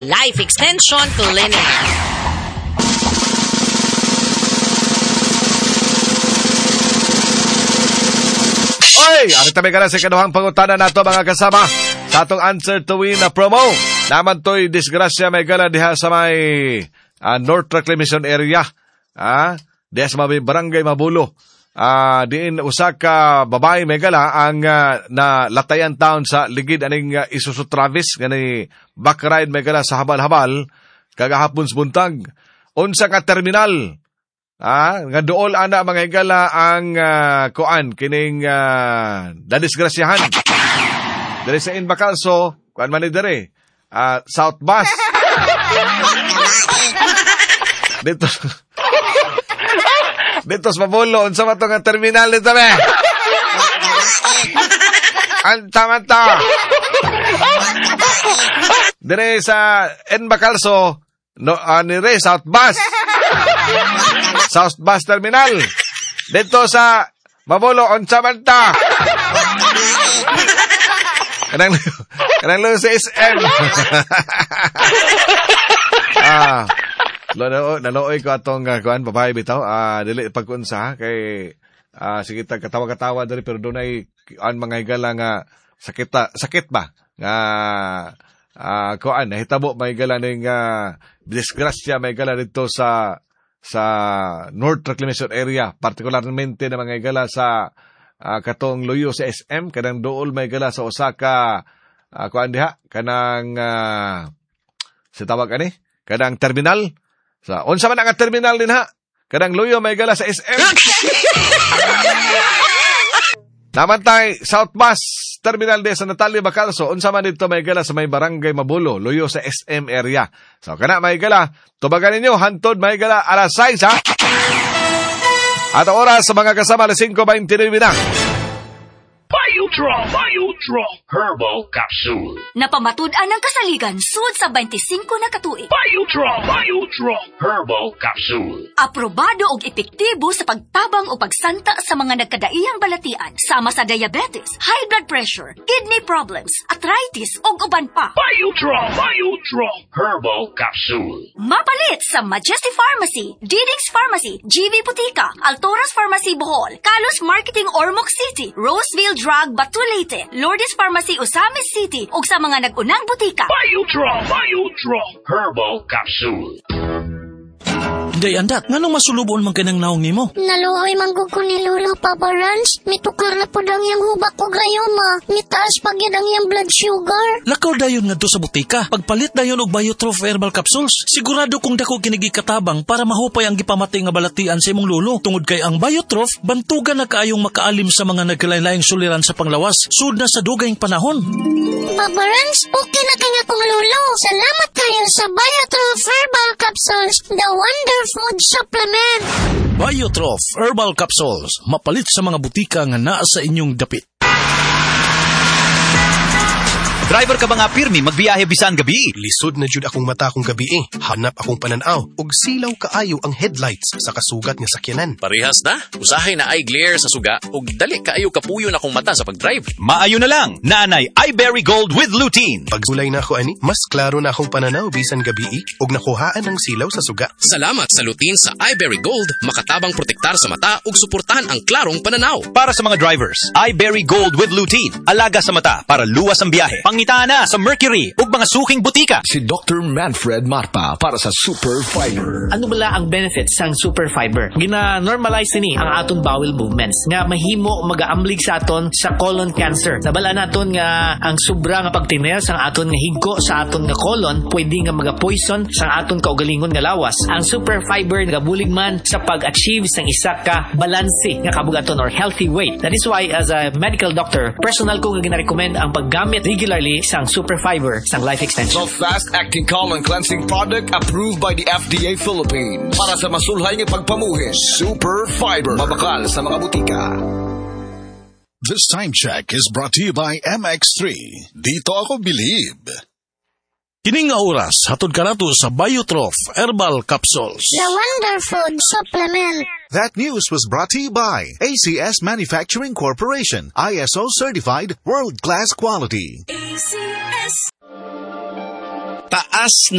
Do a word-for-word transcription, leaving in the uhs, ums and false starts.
Life Extension Clinic. Oy, ari tabi ka na sa kaduhang pangutana nato mga kasama sa atong answer to win na promo. Naman to'y disgrasya may gala diha sa may uh, North Reclamation Area. Ah, diha sa may barangay Mabulo. Ah, diin usa ka babae may gala ang uh, na latayan taon sa ligid aning uh, Isuzu Travis gani backride may gala sa habal-habal kagahapon sa buntag. Unsa ka terminal? Ah, nga dool ana mga higala ang uh, kuan kining uh, dadisgrasyahan. Dere sa Inbacalso, kuan man ni dere. Uh, South Bus. dito Dito sa Mabulo, unsa man to nga terminal dito be? Anta-manta. Dere sa Inbacalso, no, uh, nire South Bus. South Bus Terminal. Dito sa Mabulo, unsa man ta? Kanang kanang lo sa S M. ah, lolo nalooy ko atong uh, kuan babae bitaw. Ah, dili pagkunsa kay ah sige tag katawa-katawa diri pero dunay an mga higala nga sakit sakit ba nga ah kuan nahitabo may higala ning uh, disgrasya may higala dito sa sa North Reclamation Area, partikularmente na mga higala sa uh, katong luyo sa S M, kanang dool may higala sa Osaka, uh, kuan diha, kanang, uh, sa tawag ani, kanang terminal, sa, unsa man ang terminal din ha, kanang luyo may higala sa S M. Naman tayo, South Bus Terminal de sa Natalia Bacalso, unsa man dito may higala sa may barangay Mabulo, luyo sa S M area. So, kana may higala, tubagan ninyo, hantod may higala, alas sais, ha? At ang oras sa mga kasama, alas five twenty-nine na. Biotrol, Biotrol Herbal Capsule. Napamatud-an ang kasaligan sud sa twenty-five na katuig. Biotrol, Biotrol Herbal Capsule. Aprobado og epektibo sa pagtabang o pagsanta sa mga nagkadaiyang balatian sama sa diabetes, high blood pressure, kidney problems, arthritis ug uban pa. Biotrol, Biotrol Herbal Capsule. Mapalit sa Majesty Pharmacy, Diding's Pharmacy, G V Butika, Altoras Pharmacy Bohol, Kalos Marketing Ormoc City, Roseville Drug Batulete, Lourdes Pharmacy Osamis City ug sa mga nag-unang butika. Biotrol, Biotrol Herbal Capsule. Day andak, nganong masulubon man kanang naong nimo? Naluoy manggug ko ni Lolo, Papa Rans. Mitukar na po dang yung hubak ko gayoma. Mitaas pag yan ang yung blood sugar. Lakaw dayon nga do sa butika. Pagpalit dayon og Biotrof Herbal Capsules. Sigurado kung dako kinigi katabang para mahupay ang gipamatay nga balatian sa imong lolo. Tungod kay ang Biotrof, bantugan na kaayong makaalim sa mga nagkalain-laing suliran sa panglawas. Sud na sa dugayng panahon. Papa Rans, okay na kanya kong lolo. Salamat kayo sa Biotrof Herbal Capsules. The Wonder Food Supplement. Biotrof Herbal Capsules. Mapalit sa mga butika nga naa sa inyong dapit. Driver ka ba nga pirmi magbiyahe bisan gabi? Lisod na jud akong mata kong gabi eh. Hanap akong pananaw ug silaw kaayo ang headlights sa kasugat nga sakyanan. Parehas na. Usahay na eye glare sa suga ug dali kaayo kapuyo na akong mata sa pagdrive. Maayo na lang. Naanay iBerry Gold with lutein. Pagsulay na ako ani, mas klaro na akong pananaw bisan gabi eh ug nakuhaan ang silaw sa suga. Salamat sa lutein sa iBerry Gold, makatabang protektar sa mata ug suportahan ang klarong pananaw. Para sa mga drivers, iBerry Gold with lutein. Alaga sa mata para luwas ang biyahe. Pangita na sa Mercury ug mga suking butika. Si Doctor Manfred Marpa para sa Super Fiber. Ano bala ang benefits sang Super Fiber? Gina-normalize ni ang aton bowel movements nga mahimo magaamblig sa aton sa colon cancer. Nabala naton nga ang sobra nga pagtiner sang aton nga higko sa aton nga colon pwede nga maga-poison sang aton kaugalingon nga lawas. Ang Super Fiber nagabulig man sa pag-achieve sang isa ka balanse nga kabugaton or healthy weight. That is why as a medical doctor, personal ko nga gina-recommend ang paggamit regularly sang Super Fiber sang Life Extension. The fast-acting colon cleansing product approved by the F D A Philippines para sa masulhay ng pagpamuhi. Super Fiber. Mabakal sa mga butika. This time check is brought to you by M X three. Dito ako bilib. Kining nga oras, hatod ka nato sa Biotrof Herbal Capsules. The Wonder Food Supplement. That news was brought to you by A C S Manufacturing Corporation, I S O certified, world-class quality. A C S Taas